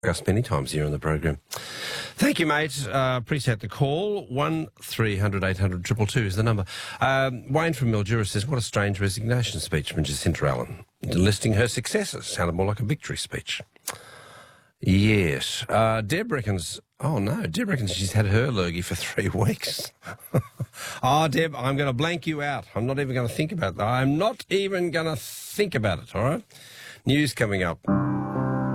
us many times here on the program. Thank you, mate. Appreciate the call. 1300 800 222 is the number. Wayne from Mildura says, what a strange resignation speech from Jacinta Allen. Listing her successes. Sounded more like a victory speech. Yes. Deb reckons... Oh, no. Deb reckons she's had her lurgy for 3 weeks. Oh, Deb, I'm going to blank you out. I'm not even going to think about that. I'm not even going to think about it, all right? News coming up.